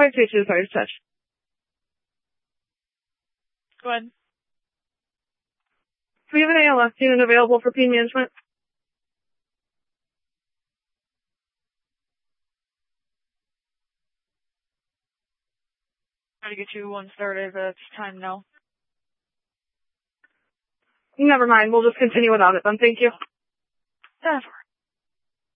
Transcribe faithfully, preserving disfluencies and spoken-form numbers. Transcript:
five two two, sorry, touch. Go ahead. Do we have an A L S unit available for pain management? Try to get you one started, but it's time now. Never mind. We'll just continue without it then. Thank you. That's all right.